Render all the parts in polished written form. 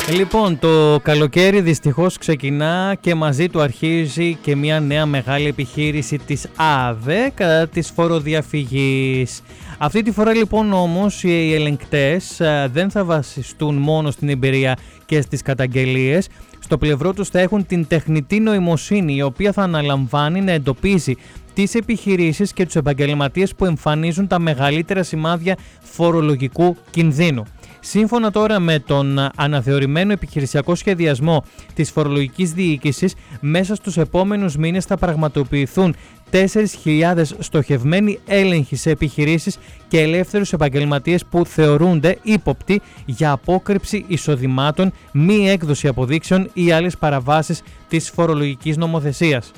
Λοιπόν, το καλοκαίρι δυστυχώς ξεκινά και μαζί του αρχίζει και μια νέα μεγάλη επιχείρηση της ΑΔΕ κατά της φοροδιαφυγής. Αυτή τη φορά λοιπόν όμως οι ελεγκτές δεν θα βασιστούν μόνο στην εμπειρία και στις καταγγελίες. Στο πλευρό τους θα έχουν την τεχνητή νοημοσύνη, η οποία θα αναλαμβάνει να εντοπίζει τις επιχειρήσεις και τους επαγγελματίες που εμφανίζουν τα μεγαλύτερα σημάδια φορολογικού κινδύνου. Σύμφωνα τώρα με τον αναθεωρημένο επιχειρησιακό σχεδιασμό της φορολογικής διοίκησης, μέσα στους επόμενους μήνες θα πραγματοποιηθούν 4.000 στοχευμένοι έλεγχοι σε επιχειρήσεις και ελεύθερους επαγγελματίες που θεωρούνται ύποπτοι για απόκρυψη εισοδημάτων, μη έκδοση αποδείξεων ή άλλες παραβάσεις της φορολογικής νομοθεσίας.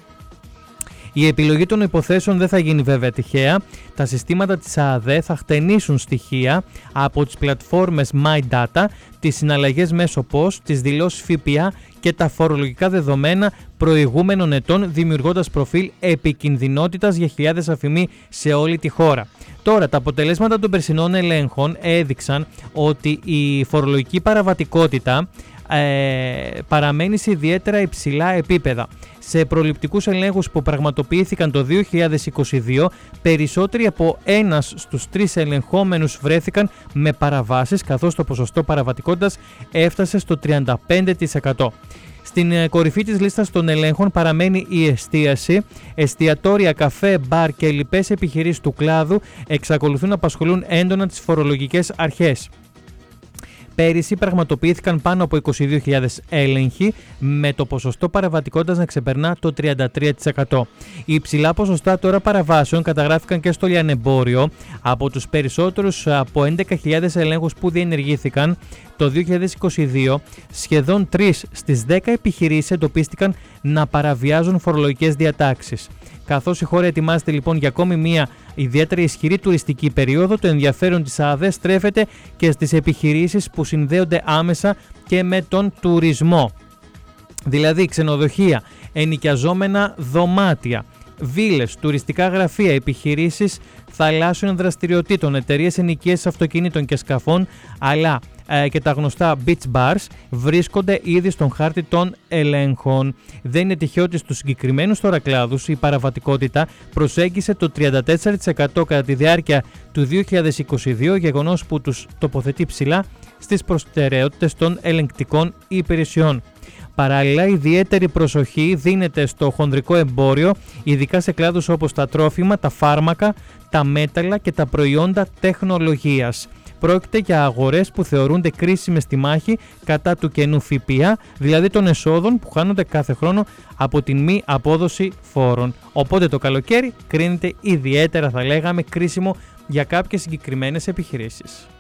Η επιλογή των υποθέσεων δεν θα γίνει βέβαια τυχαία. Τα συστήματα της ΑΔΕ θα χτενίσουν στοιχεία από τις πλατφόρμες MyData, τις συναλλαγές μέσω POS, τις δηλώσεις ΦΠΑ και τα φορολογικά δεδομένα προηγούμενων ετών, δημιουργώντας προφίλ επικινδυνότητας για χιλιάδες αφημί σε όλη τη χώρα. Τώρα, τα αποτελέσματα των περσινών ελέγχων έδειξαν ότι η φορολογική παραβατικότητα παραμένει σε ιδιαίτερα υψηλά επίπεδα. Σε προληπτικούς ελέγχους που πραγματοποιήθηκαν το 2022, περισσότεροι από 1 στους 3 ελεγχόμενους βρέθηκαν με παραβάσεις, καθώς το ποσοστό παραβατικότητας έφτασε στο 35%. Στην κορυφή της λίστας των ελέγχων παραμένει η εστίαση. Εστιατόρια, καφέ, μπαρ και λοιπές επιχειρήσεις του κλάδου εξακολουθούν να απασχολούν έντονα τις φορολογικές αρχές. Πέρυσι πραγματοποιήθηκαν πάνω από 22.000 έλεγχοι, με το ποσοστό παραβατικότητας να ξεπερνά το 33%. Οι υψηλά ποσοστά τώρα παραβάσεων καταγράφηκαν και στο λιανεμπόριο. Από τους περισσότερους από 11.000 ελέγχους που διενεργήθηκαν το 2022, σχεδόν 3 στις 10 επιχειρήσεις εντοπίστηκαν να παραβιάζουν φορολογικές διατάξεις. Καθώς η χώρα ετοιμάζεται λοιπόν για ακόμη μια ιδιαίτερα ισχυρή τουριστική περίοδο, το ενδιαφέρον της ΑΔΕ στρέφεται και στις επιχειρήσεις που συνδέονται άμεσα και με τον τουρισμό. Δηλαδή ξενοδοχεία, ενοικιαζόμενα δωμάτια, βίλες, τουριστικά γραφεία, επιχειρήσεις θαλάσσιων δραστηριοτήτων, εταιρείες ενοικίασης αυτοκινήτων και σκαφών, αλλά και τα γνωστά beach bars βρίσκονται ήδη στον χάρτη των ελέγχων. Δεν είναι τυχαίο ότι στους συγκεκριμένους τώρα κλάδους η παραβατικότητα προσέγγισε το 34% κατά τη διάρκεια του 2022, γεγονός που τους τοποθετεί ψηλά στις προτεραιότητες των ελεγκτικών υπηρεσιών. Παράλληλα, ιδιαίτερη προσοχή δίνεται στο χονδρικό εμπόριο, ειδικά σε κλάδους όπως τα τρόφιμα, τα φάρμακα, τα μέταλλα και τα προϊόντα τεχνολογίας. Πρόκειται για αγορές που θεωρούνται κρίσιμες στη μάχη κατά του κενού ΦΠΑ, δηλαδή των εσόδων που χάνονται κάθε χρόνο από την μη απόδοση φόρων. Οπότε το καλοκαίρι κρίνεται ιδιαίτερα, θα λέγαμε, κρίσιμο για κάποιες συγκεκριμένες επιχειρήσεις.